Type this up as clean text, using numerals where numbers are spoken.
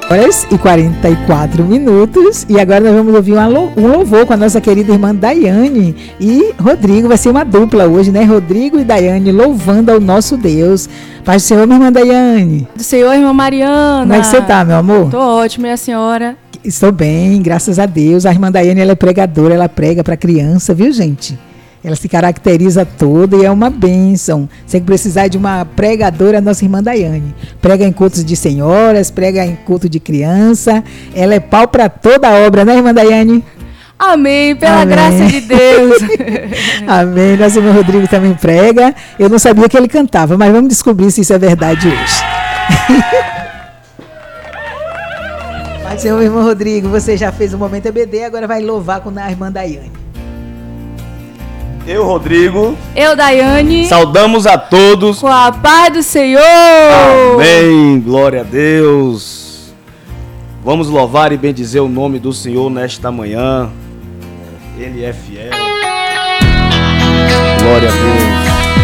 horas e 44 minutos. E agora nós vamos ouvir um louvor com a nossa querida irmã Daiane e Rodrigo. Vai ser uma dupla hoje, né? Rodrigo e Daiane louvando ao nosso Deus. Paz do Senhor, minha irmã Daiane. Do Senhor, irmã Mariana. Como é que você tá, meu amor? Tô ótima, e a senhora? Estou bem, graças a Deus. A irmã Daiane, ela é pregadora, ela prega para criança, viu, gente? Ela se caracteriza toda e é uma bênção. Se precisar de uma pregadora, a nossa irmã Daiane. Prega em cultos de senhoras, prega em culto de criança. Ela é pau para toda a obra, né, irmã Daiane? Amém, pela Amém. graça de Deus. Amém. Nosso irmão Rodrigo também prega. Eu não sabia que ele cantava, mas vamos descobrir se isso é verdade hoje. Mas, meu irmão Rodrigo, você já fez o Momento EBD, agora vai louvar com a irmã Daiane. Eu, Rodrigo. Eu, Daiane. Saudamos a todos. Com a paz do Senhor. Amém. Glória a Deus. Vamos louvar e bendizer o nome do Senhor nesta manhã. Ele é fiel. Glória a Deus.